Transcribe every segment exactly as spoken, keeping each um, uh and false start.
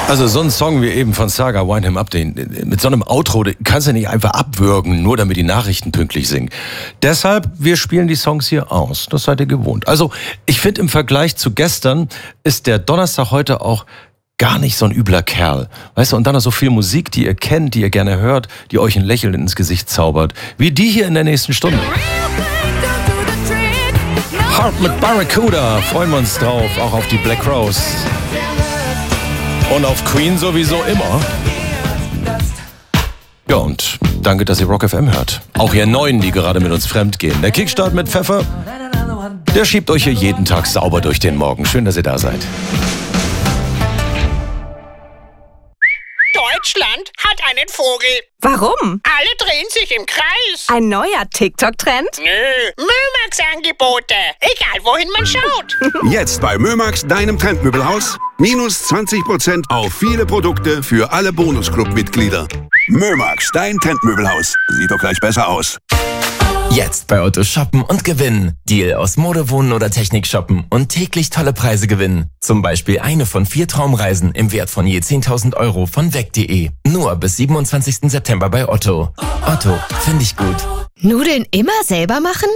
Also so ein Song wie eben von Saga, Wind Him Up, den, mit so einem Outro, den kannst du nicht einfach abwürgen, nur damit die Nachrichten pünktlich sind. Deshalb, wir spielen die Songs hier aus. Das seid ihr gewohnt. Also ich finde, im Vergleich zu gestern ist der Donnerstag heute auch gar nicht so ein übler Kerl. Weißt du, und dann noch so viel Musik, die ihr kennt, die ihr gerne hört, die euch ein Lächeln ins Gesicht zaubert. Wie die hier in der nächsten Stunde. Heart mit Barracuda, freuen wir uns drauf, auch auf die Black Rose. Und auf Queen sowieso immer. Ja, und danke, dass ihr Rock F M hört. Auch ihr Neuen, die gerade mit uns fremd gehen. Der Kickstart mit Pfeffer, der schiebt euch hier jeden Tag sauber durch den Morgen. Schön, dass ihr da seid. Deutschland hat einen Vogel. Warum? Alle drehen sich im Kreis. Ein neuer TikTok-Trend? Nö, Mömax-Angebote. Egal, wohin man schaut. Jetzt bei Mömax, deinem Trendmöbelhaus. Minus zwanzig Prozent auf viele Produkte für alle Bonusclub-Mitglieder. Mömax, dein Trendmöbelhaus. Sieht doch gleich besser aus. Jetzt bei Otto shoppen und gewinnen. Deal aus Mode, Wohnen oder Technik shoppen und täglich tolle Preise gewinnen. Zum Beispiel eine von vier Traumreisen im Wert von je zehntausend Euro von weg punkt de. Nur bis siebenundzwanzigsten September bei Otto. Otto, finde ich gut. Nudeln immer selber machen?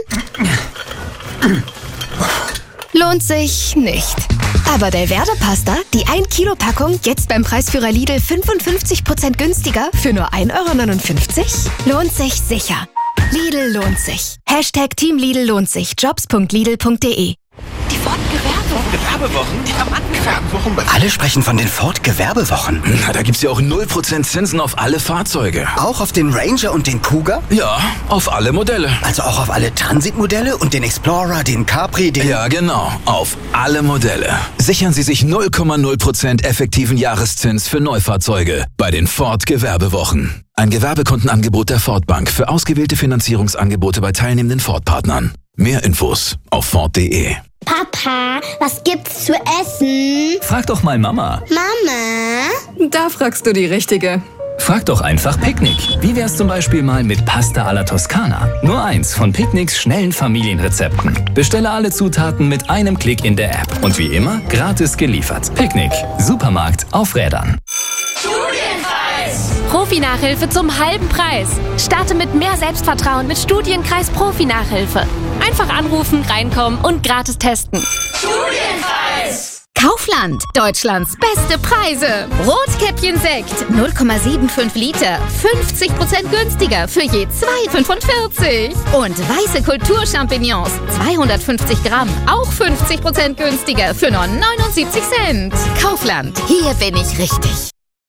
Lohnt sich nicht. Aber Belverde-Pasta, die ein Kilo Packung, jetzt beim Preisführer Lidl fünfundfünfzig Prozent günstiger für nur ein Euro neunundfünfzig? Lohnt sich sicher. Lidl lohnt sich. Hashtag Team Lidl lohnt sich. Jobs punkt lidl punkt de. Die Ford-Gewerbewochen. Gewerbewochen? Die Gewerbewochen. Alle sprechen von den Ford-Gewerbewochen. Na, da gibt's ja auch null Prozent Zinsen auf alle Fahrzeuge. Auch auf den Ranger und den Kuga? Ja, auf alle Modelle. Also auch auf alle Transit-Modelle und den Explorer, den Capri, den... Ja, genau. Auf alle Modelle. Sichern Sie sich null Komma null Prozent effektiven Jahreszins für Neufahrzeuge bei den Ford-Gewerbewochen. Ein Gewerbekundenangebot der Ford Bank für ausgewählte Finanzierungsangebote bei teilnehmenden Ford-Partnern. Mehr Infos auf Ford punkt de. Papa, was gibt's zu essen? Frag doch mal Mama. Mama? Da fragst du die Richtige. Frag doch einfach Picknick. Wie wär's zum Beispiel mal mit Pasta alla Toskana? Nur eins von Picknicks schnellen Familienrezepten. Bestelle alle Zutaten mit einem Klick in der App. Und wie immer, gratis geliefert. Picknick. Supermarkt auf Rädern. Studienkreis! Profi-Nachhilfe zum halben Preis. Starte mit mehr Selbstvertrauen mit Studienkreis Profi-Nachhilfe. Einfach anrufen, reinkommen und gratis testen. Studienkreis! Kaufland, Deutschlands beste Preise. Rotkäppchen-Sekt, null Komma fünfundsiebzig Liter, fünfzig Prozent günstiger für je zwei Komma fünfundvierzig. Und weiße Kulturchampignons, zweihundertfünfzig Gramm, auch fünfzig Prozent günstiger für nur neunundsiebzig Cent. Kaufland, hier bin ich richtig.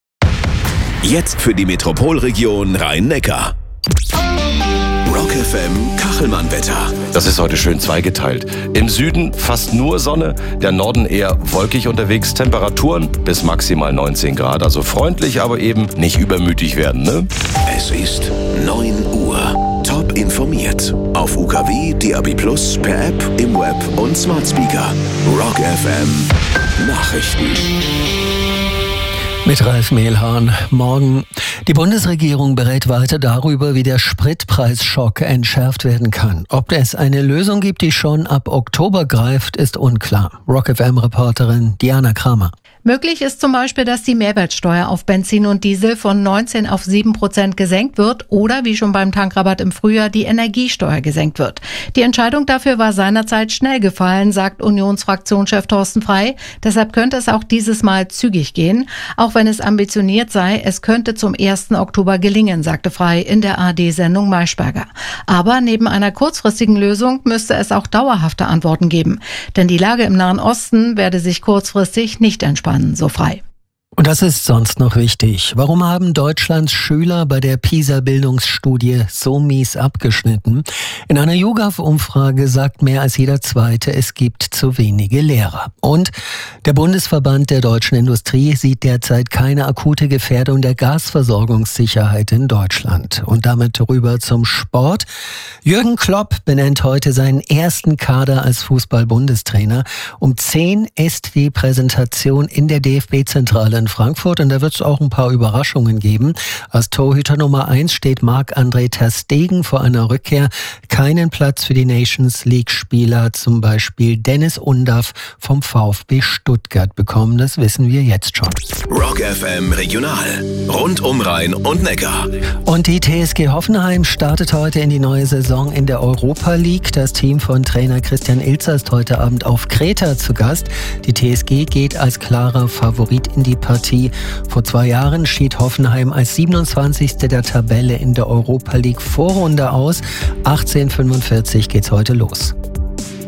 Jetzt für die Metropolregion Rhein-Neckar. Rock F M Kachelmann-Wetter. Das ist heute schön zweigeteilt. Im Süden fast nur Sonne, der Norden eher wolkig unterwegs. Temperaturen bis maximal neunzehn Grad. Also freundlich, aber eben nicht übermütig werden, ne? Es ist neun Uhr. Top informiert. Auf U K W, D A B plus, per App, im Web und Smart Speaker. Rock F M Nachrichten. Mit Ralf Mehlhahn. Morgen. Die Bundesregierung berät weiter darüber, wie der Spritpreisschock entschärft werden kann. Ob es eine Lösung gibt, die schon ab Oktober greift, ist unklar. Rock F M-Reporterin Diana Kramer. Möglich ist zum Beispiel, dass die Mehrwertsteuer auf Benzin und Diesel von neunzehn auf sieben Prozent gesenkt wird oder, wie schon beim Tankrabatt im Frühjahr, die Energiesteuer gesenkt wird. Die Entscheidung dafür war seinerzeit schnell gefallen, sagt Unionsfraktionschef Thorsten Frey. Deshalb könnte es auch dieses Mal zügig gehen. Auch wenn es ambitioniert sei, es könnte zum ersten Oktober gelingen, sagte Frey in der A R D-Sendung Maischberger. Aber neben einer kurzfristigen Lösung müsste es auch dauerhafte Antworten geben. Denn die Lage im Nahen Osten werde sich kurzfristig nicht entspannen. So frei. Und das ist sonst noch wichtig. Warum haben Deutschlands Schüler bei der PISA-Bildungsstudie so mies abgeschnitten? In einer YouGov-Umfrage sagt mehr als jeder Zweite, es gibt zu wenige Lehrer. Und der Bundesverband der deutschen Industrie sieht derzeit keine akute Gefährdung der Gasversorgungssicherheit in Deutschland. Und damit rüber zum Sport. Jürgen Klopp benennt heute seinen ersten Kader als Fußball-Bundestrainer. Um zehn ist die Präsentation in der D F B-Zentrale in Frankfurt und da wird es auch ein paar Überraschungen geben. Als Torhüter Nummer eins steht Marc-André ter Stegen vor einer Rückkehr. Keinen Platz für die Nations League-Spieler, zum Beispiel Dennis Undaff vom VfB Stuttgart bekommen. Das wissen wir jetzt schon. Rock F M Regional. Rund um Rhein und Neckar. Und die T S G Hoffenheim startet heute in die neue Saison in der Europa League. Das Team von Trainer Christian Ilzer ist heute Abend auf Kreta zu Gast. Die T S G geht als klarer Favorit in die Partie. Vor zwei Jahren schied Hoffenheim als siebenundzwanzigste der Tabelle in der Europa League Vorrunde aus. achtzehn Uhr fünfundvierzig geht's heute los.